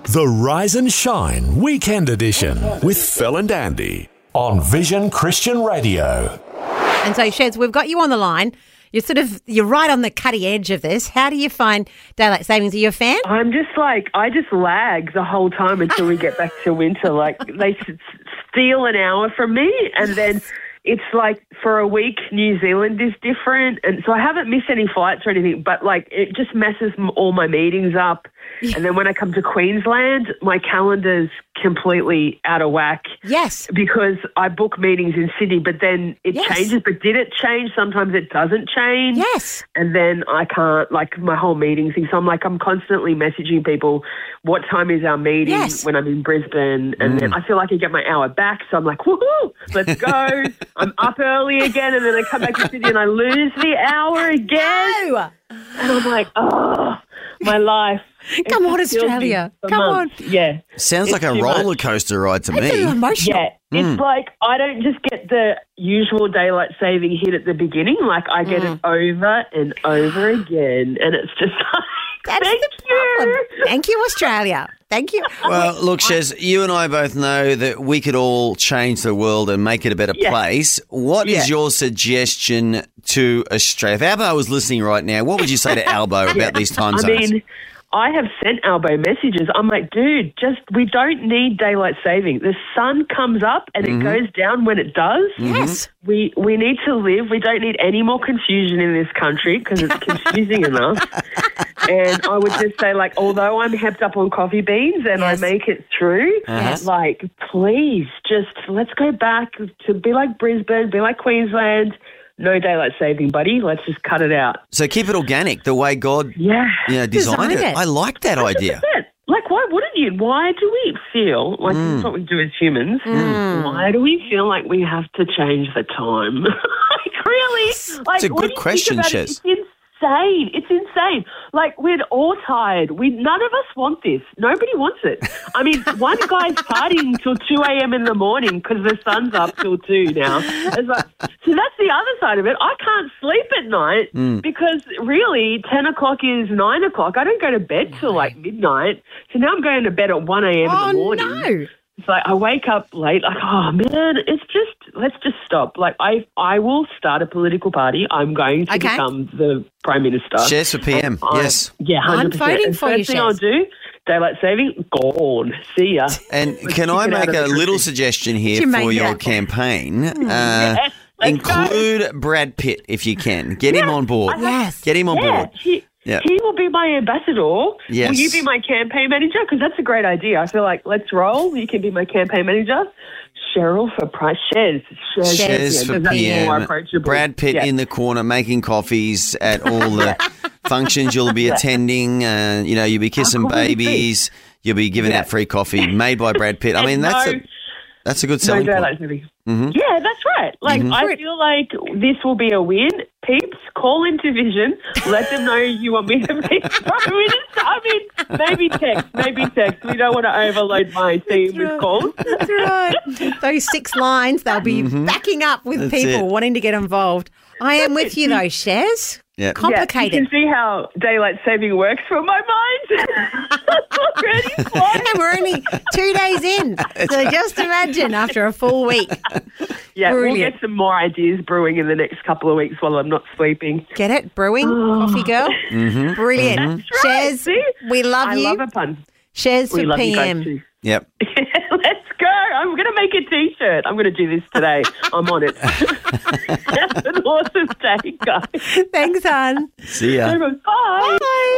The Rise and Shine Weekend Edition with Phil and Andy on Vision Christian Radio. And so, Shez, we've got you on the line. You're right on the cutting edge of this. How do you find daylight savings? Are you a fan? I'm just I just lag the whole time until we get back to winter. Like, they steal an hour from me, and then it's like for a week New Zealand is different. And so I haven't missed any flights or anything, but like it just messes all my meetings up. And then when I come to Queensland, my calendar's completely out of whack. Yes. Because I book meetings in Sydney, but then it changes. But did it change? Sometimes it doesn't change. Yes. And then I can't, like, my whole meeting thing. So I'm constantly messaging people, what time is our meeting when I'm in Brisbane? And then I feel like I get my hour back. So I'm like, woohoo, let's go. I'm up early again. And then I come back to Sydney and I lose the hour again. No. And I'm like, oh, my life. Come on, Australia. Come on. Yeah. Sounds like a roller coaster ride to me. It's emotional. Yeah. It's like I don't just get the usual daylight saving hit at the beginning. Like, I get it over and over again. And it's just like, thank you. Thank you, Australia. Thank you. Well, look, Shez, you and I both know that we could all change the world and make it a better place. What is your suggestion to Australia? If Albo was listening right now, what would you say to Albo about these time zones? I have sent Albo messages. I'm like, dude, we don't need daylight saving. The sun comes up and it goes down when it does. Yes. We need to live. We don't need any more confusion in this country because it's confusing enough. And I would just say, like, although I'm hepped up on coffee beans and I make it through, like, please, just let's go back to be like Brisbane, be like Queensland. No daylight saving, buddy. Let's just cut it out. So keep it organic, the way God designed it. I like that idea. Like, why wouldn't you? Why do we feel like this is what we do as humans? Why do we feel like we have to change the time? Like, really? Like, it's a good question, Shez. It's insane. Like, we're all tired. None of us want this. Nobody wants it. I mean, one guy's partying till 2 a.m. in the morning because the sun's up till 2 now. It's like, so that's the other side of it. I can't sleep at night because really 10 o'clock is 9 o'clock. I don't go to bed till like midnight. So now I'm going to bed at 1 a.m. in the morning. No. It's like I wake up late, like, oh, man, let's just stop. Like, I will start a political party. I'm going to become the Prime Minister. Shez for PM, yes. Yeah, 100%. I'm voting for you, First thing I'll do, daylight saving, gone. See ya. And can I make a little suggestion here for your campaign? Include Brad Pitt if you can. Get him on board. Yes. Get him on board. He will be my ambassador. Yes. Will you be my campaign manager? Because that's a great idea. I feel like, let's roll. You can be my campaign manager. Cheryl for price. Shez for PM. More approachable. Brad Pitt in the corner making coffees at all the functions you'll be attending. You'll be kissing babies. You'll be giving out free coffee made by Brad Pitt. I mean, that's a good selling point. Yeah, that's right. Like, I feel like this will be a win. Peeps, call into Vision. Let them know you want me to be Prime Minister. I mean, maybe text. We don't want to overload my team with calls. That's right. Those 6 lines, they'll be backing up with people wanting to get involved. I am with you, though, Shez. Yeah. Complicated. You can see how daylight saving works for my mind. Already flying. And we're only 2 days in. So just imagine after a full week. Yeah, Brilliant. We'll get some more ideas brewing in the next couple of weeks while I'm not sleeping. Get it? Brewing? Coffee girl? Brilliant. That's right. Shez, we love you. I love a pun. Shez We for love PM. you guys too. Yep. Let's go. I'm going to make a T-shirt. I'm going to do this today. I'm on it. Have an awesome day, guys. Thanks, hon. See ya. Bye.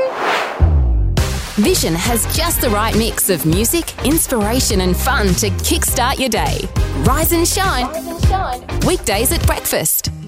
Vision has just the right mix of music, inspiration and fun to kickstart your day. Rise and shine. Weekdays at breakfast.